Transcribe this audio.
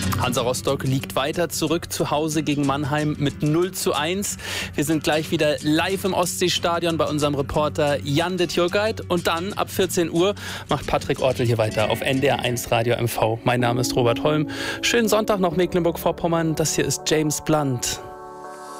Hansa Rostock liegt weiter zurück zu Hause gegen Mannheim mit 0:1. Wir sind gleich wieder live im Ostseestadion bei unserem Reporter Jan de Tjurgeit. Und dann ab 14 Uhr macht Patrick Ortel hier weiter auf NDR1 Radio MV. Mein Name ist Robert Holm. Schönen Sonntag noch Mecklenburg-Vorpommern. Das hier ist James Blunt.